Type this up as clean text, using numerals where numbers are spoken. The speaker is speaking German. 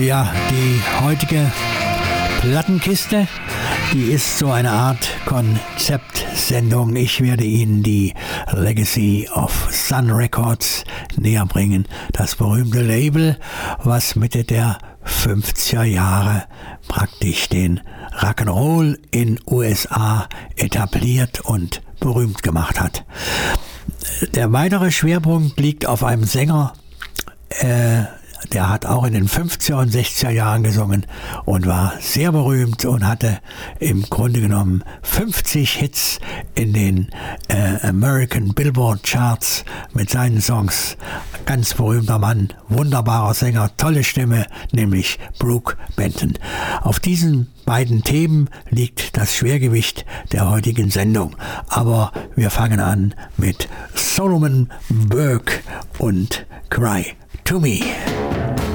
Ja, die heutige Plattenkiste, die ist so eine Art Konzeptsendung. Ich werde Ihnen die Legacy of Sun Records näher bringen. Das berühmte Label, was Mitte der 50er Jahre praktisch den Rock'n'Roll in USA etabliert und berühmt gemacht hat. Der weitere Schwerpunkt liegt auf einem Sänger, der hat auch in den 50er und 60er Jahren gesungen und war sehr berühmt und hatte im Grunde genommen 50 Hits in den American Billboard Charts mit seinen Songs. Ganz berühmter Mann, wunderbarer Sänger, tolle Stimme, nämlich Brook Benton. Auf diesen beiden Themen liegt das Schwergewicht der heutigen Sendung. Aber wir fangen an mit Solomon Burke und Cry to Me.